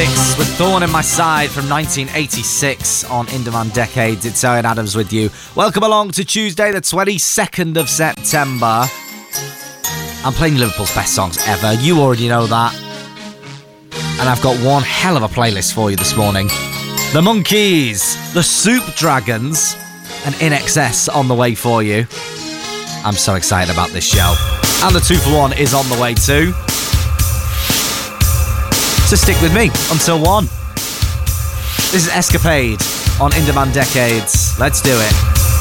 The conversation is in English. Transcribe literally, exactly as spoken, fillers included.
classics with Thorn in My Side from nineteen eighty-six on In Demand Decades. It's Owen Adams with you. Welcome along to Tuesday, the twenty-second of September. I'm playing Liverpool's best songs ever. You already know that. And I've got one hell of a playlist for you this morning. The Monkees, the Soup Dragons, and In Excess on the way for you. I'm so excited about this show. And the two for one is on the way too. So stick with me until one. This is Escapade on In Demand Decades. Let's do it.